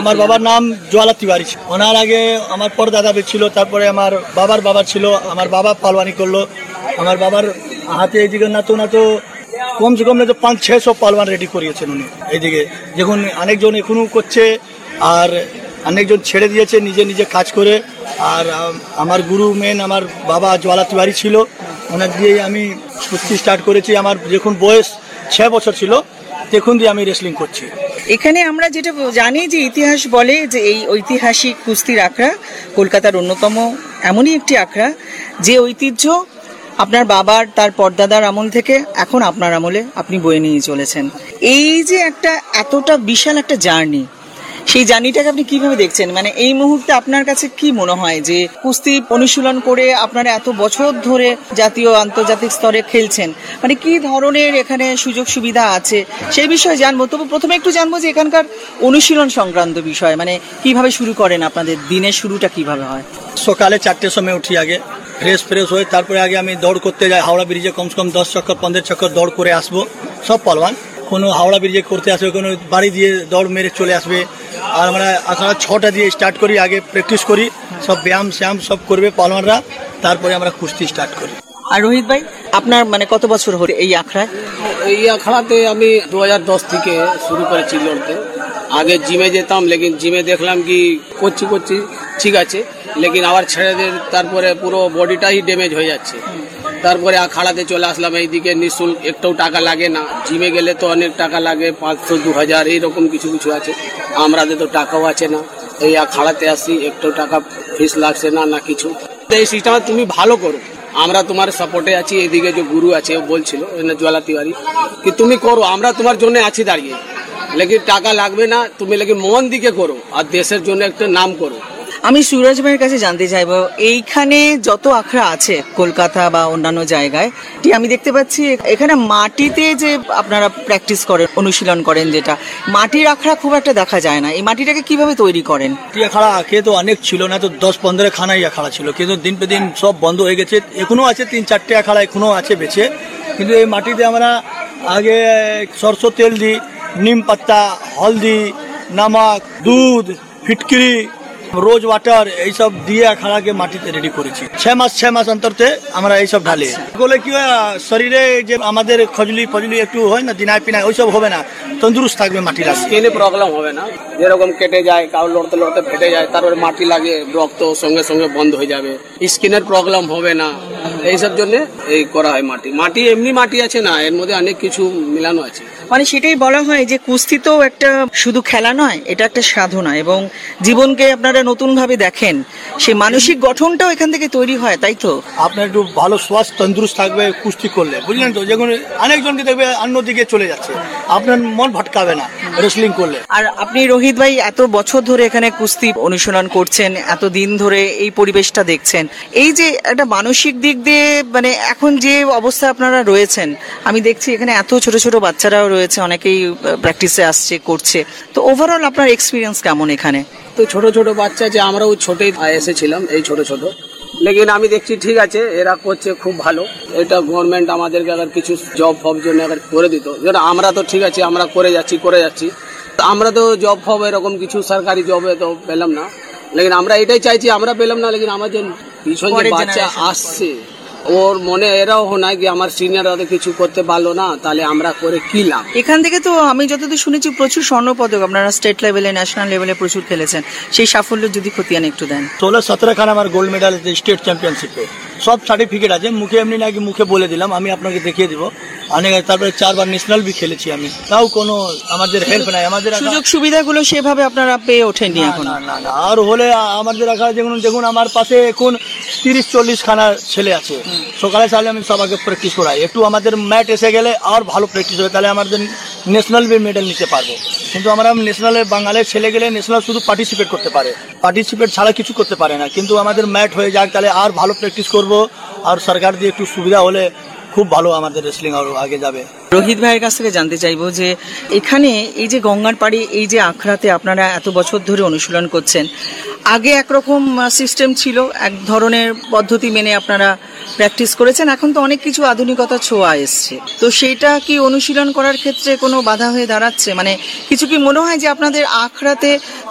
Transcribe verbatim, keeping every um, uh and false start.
আমার বাবার নাম জ্বালা তিওয়ারি, ওনার আগে আমার পরদাদা ছিল, তারপরে আমার বাবার বাবা ছিল, আমার বাবা পালওয়ানি করলো। আমার বাবার হাতে এইদিকে না তো না তো কমসে কম না তো পাঁচ ছয়শো পালওয়ান রেডি করিয়েছেন উনি। এইদিকে দেখুন অনেকজন এখনো করছে, আর অনেকজন ছেড়ে দিয়েছে নিজে নিজে কাজ করে। আর আমার গুরু মেন আমার বাবা জ্বালা তিওয়ারি ছিল, ওনার দিয়েই আমি কুস্তি স্টার্ট করেছি। আমার যখন বয়স ছয় বছর ছিল তখন দিয়ে আমি রেসলিং করছি। এখানে আমরা যেটা জানি যে ইতিহাস বলে যে এই ঐতিহাসিক কুস্তির আখড়া কলকাতার অন্যতম এমনই একটি আখড়া যে ঐতিহ্য আপনার বাবার তার পরদাদার আমল থেকে এখন আপনার আমলে আপনি বয়ে নিয়ে চলেছেন। এই যে একটা এতটা বিশাল একটা জার্নি, সেই জার্নিটাকে আপনি কিভাবে দেখছেন? মানে এই মুহূর্তে আপনার কাছে কি মনে হয় যে কুস্তি অনুশীলন করে আপনারা এত বছর ধরে জাতীয় আন্তর্জাতিক স্তরে খেলছেন, মানে কি ধরনের এখানে সুযোগ সুবিধা আছে সেই বিষয়ে জানবো। তবু প্রথমে একটু জানবো যে এখানকার অনুশীলন সংক্রান্ত বিষয়, মানে কিভাবে শুরু করেন, আপনাদের দিনের শুরুটা কিভাবে হয়? সকালে চারটের সময় উঠি, আগে ফ্রেশ ফ্রেশ হয়ে তারপরে আগে আমি দৌড় করতে যাই হাওড়া ব্রিজে। কমসে কম দশ চক্কর পনেরো চক্কর দৌড় করে আসবো। সব পালওয়ান কোনো হাওড়া ব্রিজে করতে আসবে, কোনো বাড়ি দিয়ে দৌড় মেরে চলে আসবে। আর আমরা আসলে ছটা দিয়ে স্টার্ট করি, আগে প্র্যাকটিস করি, সব ব্যায়াম শ্যাম সব করবে পালওয়ানরা, তারপরে আমরা কুস্তি স্টার্ট করি। আর রোহিত ভাই, আপনার মানে কত বছর হলো এই আখড়ায়? এই আখড়াতে আমি দু হাজার দশ থেকে শুরু করেছি লড়তে। আগে জিমে যেতাম, লেকিন জিমে দেখলাম কি করছি করছি ঠিক আছে, লেকিন আবার ছেড়ে দিয়ে তারপরে পুরো বডিটাই ড্যামেজ হয়ে যাচ্ছে। তারপরে আখাড়াতে চলে আসলাম। এইদিকে নিঃশুল্ক, একটাও টাকা লাগে না। জিমে গেলে তো অনেক টাকা লাগে, পাঁচশো দু হাজার এইরকম কিছু কিছু আছে। আমাদের তো টাকাও আছে না। এই আখাড়াতে আসি, একটাও টাকা ফিস লাগছে না না কিছু। এই সিস্টেমে তুমি ভালো করো, আমরা তোমার সাপোর্টে আছি। এইদিকে যে গুরু আছে ও বলছিল জ্বালা তিওয়ারি কি তুমি করো, আমরা তোমার জন্য আছি দাঁড়িয়ে, লেকিন টাকা লাগবে না, তুমি লেকিন মন দিকে করো আর দেশের জন্য একটা নাম করো। আমি সুরজ ভাইয়ের কাছে জানতে চাইবো, এইখানে যত আখড়া আছে কলকাতা বা অন্যান্য জায়গায়, আমি দেখতে পাচ্ছি এখানে মাটিতে যে আপনারা প্র্যাকটিস করেন, অনুশীলন করেন, যেটা মাটির আখড়া খুব একটা দেখা যায় না। এই মাটিটাকে কিভাবে তৈরি করেন? আখড়া আগে তো অনেক ছিল না, তো দশ পনেরো খানাই আখড়া ছিল, কিন্তু দিন পে দিন সব বন্ধ হয়ে গেছে। এখনো আছে তিন চারটে আখড়া এখনো আছে বেঁচে, কিন্তু এই মাটিতে আমরা আগে সরষের তেল দিই, নিম পাত্তা, হলদি, নমক, দুধ, ফিটকিরি, রোজ ওয়াটার এইসব দিয়ে আখাড়াকে মাটিতে রেডি করেছি। ছয় মাস ছয় মাস অন্তরতে আমরা এইসব ঢালি। বলে কি হয়, শরীরে যে আমাদের খজলি ফজলি একটু হয় না, দিনায় পিনায় ওইসব হবে না, তন্দুরুস্ত থাকবে মাটি লাগে। স্কিনে প্রবলেম হবে না, যেরকম কেটে যায়, কাউ লড়তে লড়তে ফেটে যায়, তারপরে মাটি লাগে, রক্ত সঙ্গে সঙ্গে বন্ধ হয়ে যাবে, স্কিনের প্রবলেম হবে না। এইসব জন্য এই করা হয়। মাটি মাটি এমনি মাটি আছে না, এর মধ্যে অনেক কিছু মিলানো আছে। মানে সেটাই বলা হয় যে কুস্তি তো একটা শুধু খেলা নয়, এটা একটা সাধনা, এবং জীবনকে আপনারা নতুন ভাবে দেখেন, সেই মানসিক গঠনটাও এখান থেকে তৈরি হয়, তাই তো? আপনার একটু ভালো স্বাস্থ্য তন্দুরুস্ত থাকবে কুস্তি করলে, বুঝলেন তো? যেমন অনেকজনকে দেখবে অন্যদিকে চলে যাচ্ছে, আপনার মন ভটকাবে না রেসলিং করলে। আর আপনি রোহিত ভাই এত বছর ধরে এখানে কুস্তি অনুশীলন করছেন, এত দিন ধরে এই পরিবেশটা দেখছেন, এই যে একটা মানসিক দিক দিয়ে মানে এখন যে অবস্থা আপনারা রয়েছেন, আমি দেখছি এখানে এত ছোট ছোট বাচ্চারাও রয়েছে, অনেকেই প্র্যাকটিসে আসছে করছে, তো ওভারঅল আপনার এক্সপিরিয়েন্স কেমন এখানে? তো ছোট ছোট বাচ্চা যে আমরাও ছোটই এসেছিলাম, এই ছোট ছোট, লেকিন আমি দেখছি ঠিক আছে, এরা করছে খুব ভালো। এটা গভর্নমেন্ট আমাদেরকে আবার কিছু জব ফব জন্য আবার করে দিত, যেটা আমরা তো ঠিক আছে আমরা করে যাচ্ছি করে যাচ্ছি আমরা তো জব ফব এরকম কিছু সরকারি জবে তো পেলাম না, লেকিন আমরা এটাই চাইছি, আমরা পেলাম না, লেকিন আমাদের পিছন যে বাচ্চা আসছে ওর মনে এরাও হয় কি আমার সিনিয়ররা কিছু করতে পারলো না, তাহলে আমরা করে কি লাভ। এখান থেকে তো আমি যতদূর শুনেছি প্রচুর স্বর্ণপদক আপনারা স্টেট লেভেলে, ন্যাশনাল লেভেলে প্রচুর খেলেছেন, সেই সাফল্য যদি খতিয়ান একটু দেন। ষোলো সতেরো খান আমার গোল্ড মেডাল স্টেট চ্যাম্পিয়নশিপে, সব সার্টিফিকেট আছে, মুখে এমনি নাকি মুখে বলে দিলাম, আমি আপনাকে দেখিয়ে দিব অনেক। তারপরে চারবার ন্যাশনাল বি খেলেছি আমি, তাও কোনো আমাদের হেল্প নাই, আমাদের সুযোগ সুবিধাগুলো সেভাবে আপনারা পেয়ে ওঠেননি এখন। না না না, আর হলে আমাদের রাখা যেমন দেখুন আমার পাশে এখন তিরিশ চল্লিশ খানা ছেলে আছে, সকালে সালে আমি সবাইকে প্র্যাকটিস করাই, একটু আমাদের ম্যাট এসে গেলে আর ভালো প্র্যাকটিস হবে, তাহলে আমাদের ন্যাশনাল বি মেডেল নিতে পারবো। কিন্তু আমরা ন্যাশনালে বাঙালির ছেলে গেলে ন্যাশনাল শুধু পার্টিসিপেট করতে পারে, পার্টিসিপেট ছাড়া কিছু করতে পারে না, কিন্তু আমাদের ম্যাট হয়ে যাক তাহলে আর ভালো প্র্যাকটিস করবো, আর সরকার দিয়ে একটু সুবিধা হলে খুব ভালো আমাদের রেসলিং আরো আগে যাবে। রোহিত ভাইয়ের কাছ থেকে জানতে চাইবো যে এখানে এই যে গঙ্গার পাড়ে এই যে আখড়াতে আপনারা এত বছর ধরে অনুশীলন করছেন, আগে একরকম সিস্টেম ছিল, এক ধরনের পদ্ধতি মেনে আপনারা প্র্যাকটিস করেছেন, এখন তো অনেক কিছু আধুনিকতা ছোঁয়া এসছে, তো সেটা কি অনুশীলন করার ক্ষেত্রে কোনো বাধা হয়ে দাঁড়াচ্ছে? মানে কিছু কি মনে হয় যে আপনাদের আখড়াতে